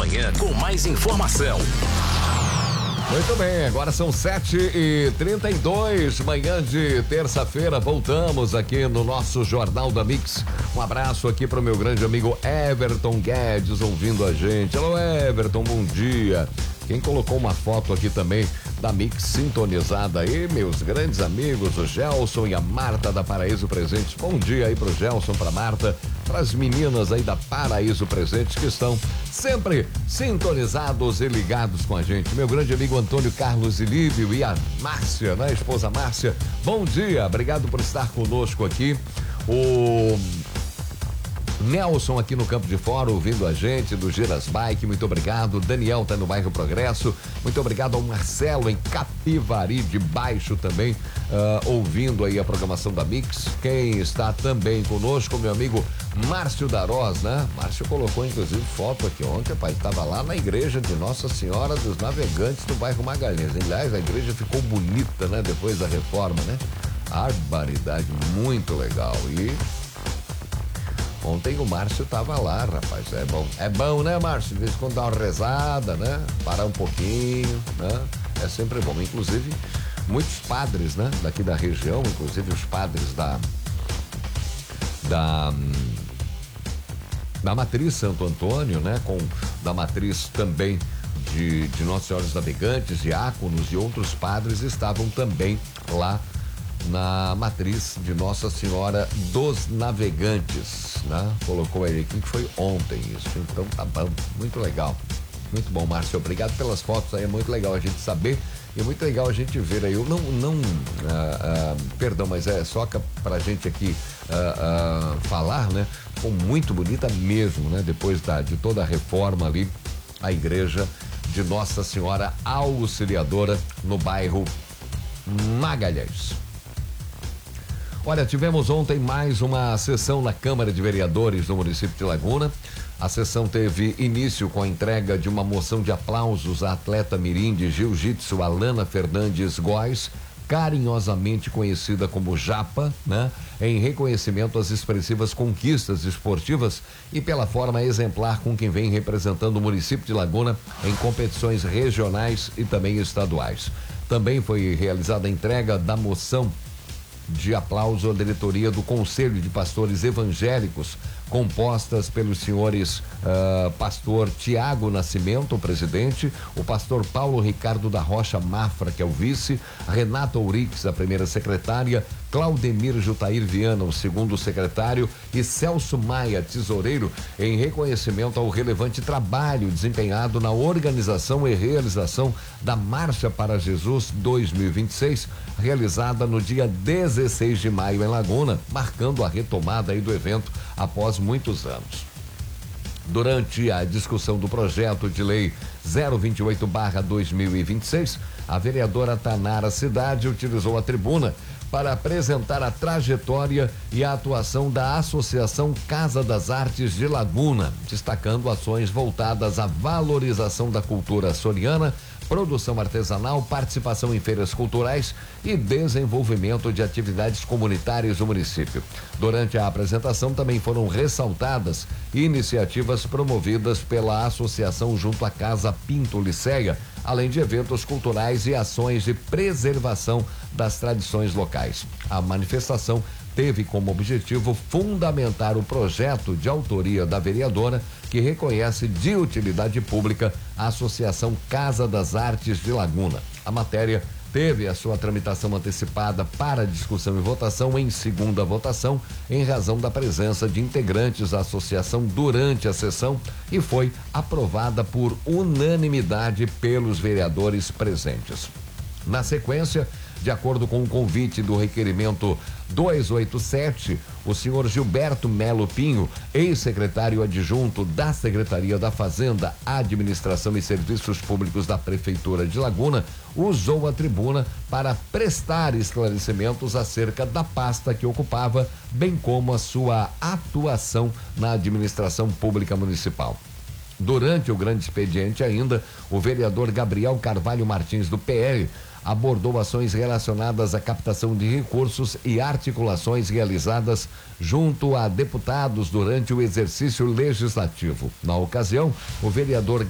manhã com mais informação. Muito bem, agora são 7h32, manhã de terça-feira, voltamos aqui no nosso Jornal da Mix. Um abraço aqui para o meu grande amigo Everton Guedes ouvindo a gente. Alô Everton, bom dia. Quem colocou uma foto aqui também da Mix sintonizada aí, meus grandes amigos, o Gelson e a Marta da Paraíso Presentes. Bom dia aí pro Gelson, pra Marta, pras meninas aí da Paraíso Presentes que estão sempre sintonizados e ligados com a gente. Meu grande amigo Antônio Carlos Ilíbio e a Márcia, né? Esposa Márcia, bom dia, obrigado por estar conosco aqui. O Nelson aqui no Campo de Fora ouvindo a gente do Giras Bike, muito obrigado. Daniel tá no bairro Progresso, muito obrigado ao Marcelo em Capivari de Baixo também, ouvindo aí a programação da Mix. Quem está também conosco, meu amigo Márcio Darós, né? Márcio colocou inclusive foto aqui ontem, pai, estava lá na igreja de Nossa Senhora dos Navegantes do bairro Magalhães. Aliás, a igreja ficou bonita, né? Depois da reforma, né? Barbaridade, muito legal. E ontem o Márcio tava lá, rapaz, é bom, né, Márcio? De vez em quando dá uma rezada, né? Parar um pouquinho, né? É sempre bom, inclusive muitos padres, né? Daqui da região, inclusive os padres da Matriz Santo Antônio, né? Da Matriz também de Nossa Senhora dos Navegantes, diáconos e outros padres estavam também lá na Matriz de Nossa Senhora dos Navegantes, né? Colocou ele aqui que foi ontem isso, então tá bom, muito legal, muito bom, Márcio, obrigado pelas fotos aí, é muito legal a gente saber e é muito legal a gente ver aí, eu perdão, mas é só pra gente aqui falar, né? Ficou muito bonita mesmo, né? Depois de toda a reforma ali, a igreja de Nossa Senhora Auxiliadora no bairro Magalhães. Olha, tivemos ontem mais uma sessão na Câmara de Vereadores do município de Laguna. A sessão teve início com a entrega de uma moção de aplausos à atleta mirim de jiu-jitsu Alana Fernandes Góes, carinhosamente conhecida como Japa, né? Em reconhecimento às expressivas conquistas esportivas e pela forma exemplar com quem vem representando o município de Laguna em competições regionais e também estaduais. Também foi realizada a entrega da moção de aplauso à diretoria do Conselho de Pastores Evangélicos, compostas pelos senhores pastor Tiago Nascimento, o presidente, o pastor Paulo Ricardo da Rocha Mafra, que é o vice, Renata Ourix, a primeira secretária, Claudemir Jutair Viana, o segundo secretário, e Celso Maia, tesoureiro, em reconhecimento ao relevante trabalho desempenhado na organização e realização da Marcha para Jesus 2026, realizada no dia 16 de maio em Laguna, marcando a retomada aí do evento após muitos anos. Durante a discussão do projeto de lei 028/2026, a vereadora Tanara Cidade utilizou a tribuna para apresentar a trajetória e a atuação da Associação Casa das Artes de Laguna, destacando ações voltadas à valorização da cultura açoriana, produção artesanal, participação em feiras culturais e desenvolvimento de atividades comunitárias do município. Durante a apresentação também foram ressaltadas iniciativas promovidas pela associação junto à Casa Pinto Liceia, além de eventos culturais e ações de preservação das tradições locais. A manifestação teve como objetivo fundamentar o projeto de autoria da vereadora, que reconhece de utilidade pública a Associação Casa das Artes de Laguna. A matéria teve a sua tramitação antecipada para discussão e votação em segunda votação, em razão da presença de integrantes da associação durante a sessão, e foi aprovada por unanimidade pelos vereadores presentes. Na sequência, de acordo com o convite do requerimento 287, o senhor Gilberto Melo Pinho, ex-secretário adjunto da Secretaria da Fazenda, Administração e Serviços Públicos da Prefeitura de Laguna, usou a tribuna para prestar esclarecimentos acerca da pasta que ocupava, bem como a sua atuação na administração pública municipal. Durante o grande expediente ainda, o vereador Gabriel Carvalho Martins, do PL, abordou ações relacionadas à captação de recursos e articulações realizadas junto a deputados durante o exercício legislativo. Na ocasião, o vereador